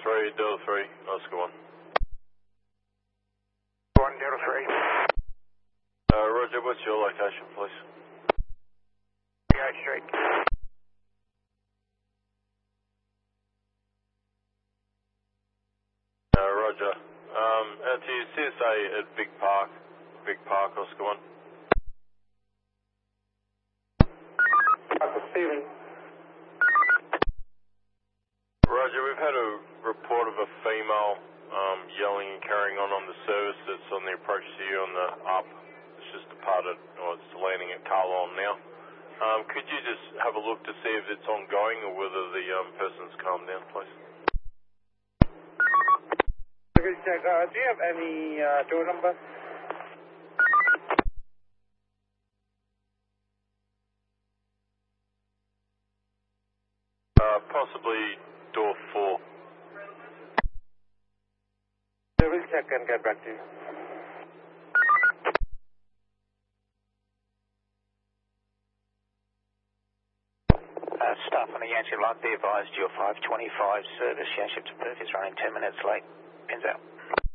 Delta 3, Oscar 1. 1 Delta 3. Roger, what's your location, please? 38th Street. Roger. Out to CSA at Big Park, Oscar 1. Steven. Roger, we've had a report of a female yelling and carrying on the service that's on the approach to you on the up. It's just departed, or it's landing at Carlisle now. Could you just have a look to see if it's ongoing or whether the person's calmed down, please? Check. Do you have any door number? Possibly door 4. We'll check and get back to you. Staff on the Yanship line, be advised your 525 service Yanship to Perth is running 10 minutes late. Pins out.